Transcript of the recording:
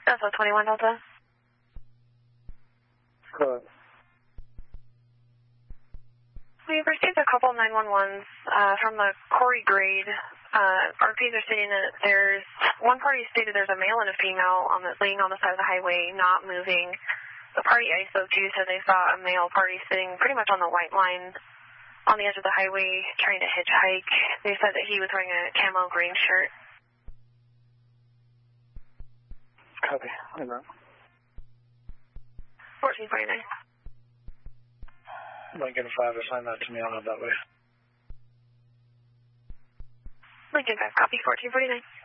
That's a 21 Delta. Good. We've received a couple 911s from the Corey grade. RPs are stating that there's one party stated there's a male and a female laying on the side of the highway, not moving. The party I spoke to said they saw a male party sitting pretty much on the white line on the edge of the highway trying to hitchhike. They said that he was wearing a camo green shirt. Copy. Over. 1449. Lincoln 5, assign that to me. I'll have that way. Lincoln 5, copy. 1449.